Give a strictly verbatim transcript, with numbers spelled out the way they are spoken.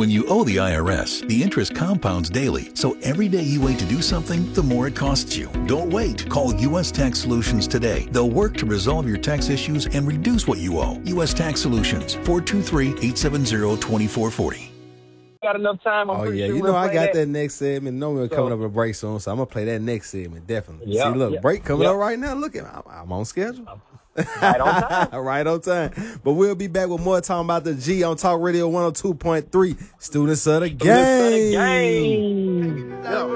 When you owe the I R S, the interest compounds daily, so every day you wait to do something, the more it costs you. Don't wait. Call U S Tax Solutions today. They'll work to resolve your tax issues and reduce what you owe. U S Tax Solutions, four two three, eight seven zero, two four four zero. Got enough time. I'm oh yeah, sure you we'll know I got that. that next segment. No, we're So, coming up with a break soon, so I'm gonna play that next segment definitely. Yep, See, look, yep, break coming yep. up right now. Look at, I'm, I'm on schedule. Right on time. Right on time. But we'll be back with more talking about the G on Talk Radio one oh two point three. Students of the Students of the game. game.